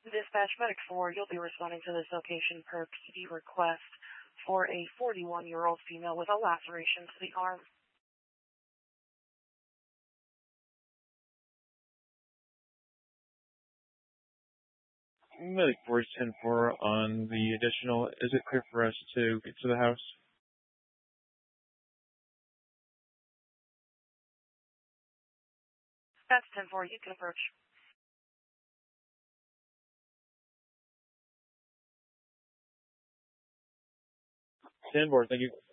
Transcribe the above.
Dispatch Medic 4, you'll be responding to this location per PD request for a 41-year-old female with a laceration to the arm. Medic 4 is 10-4 on the additional. Is it clear for us to get to the house? That's 10-4, you can approach. 10-4, thank you.